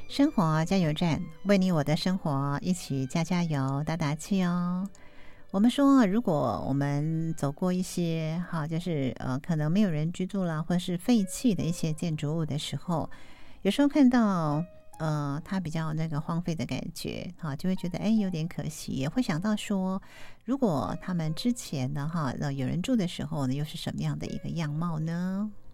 生活加油站，为你我的生活一起加加油、打打气哦。我们说，如果我们走过一些就是可能没有人居住啦，或者是废弃的一些建筑物的时候，有时候看到它比较那个荒废的感觉，就会觉得有点可惜，也会想到说，如果他们之前呢有人住的时候呢，又是什么样的一个样貌呢？